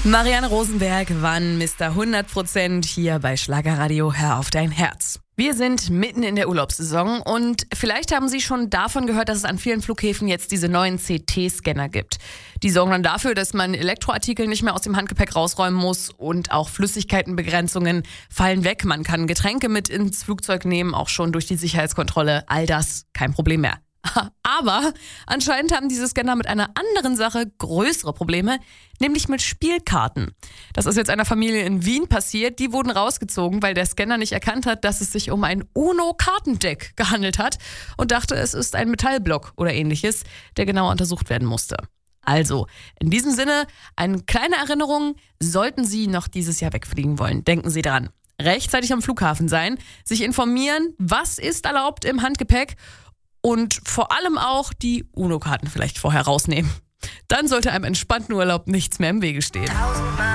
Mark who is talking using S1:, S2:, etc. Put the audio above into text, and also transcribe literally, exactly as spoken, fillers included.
S1: Marianne Rosenberg, wann Mister hundert Prozent hier bei Schlagerradio, hör auf dein Herz. Wir sind mitten in der Urlaubssaison und vielleicht haben Sie schon davon gehört, dass es an vielen Flughäfen jetzt diese neuen C T-Scanner gibt. Die sorgen dann dafür, dass man Elektroartikel nicht mehr aus dem Handgepäck rausräumen muss und auch Flüssigkeitenbegrenzungen fallen weg. Man kann Getränke mit ins Flugzeug nehmen, auch schon durch die Sicherheitskontrolle. All das kein Problem mehr. Aber anscheinend haben diese Scanner mit einer anderen Sache größere Probleme, nämlich mit Spielkarten. Das ist jetzt einer Familie in Wien passiert. Die wurden rausgezogen, weil der Scanner nicht erkannt hat, dass es sich um ein UNO-Kartendeck gehandelt hat und dachte, es ist ein Metallblock oder ähnliches, der genauer untersucht werden musste. Also, in diesem Sinne, eine kleine Erinnerung, sollten Sie noch dieses Jahr wegfliegen wollen, denken Sie dran. Rechtzeitig am Flughafen sein, sich informieren, was ist erlaubt im Handgepäck und vor allem auch die UNO-Karten vielleicht vorher rausnehmen. Dann sollte einem entspannten Urlaub nichts mehr im Wege stehen.